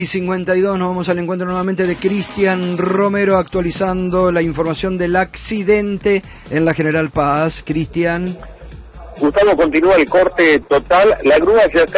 Y 52, nos vamos al encuentro nuevamente de Cristian Romero actualizando la información del accidente en la General Paz. Cristian. Gustavo, continúa el corte total, la grúa ya está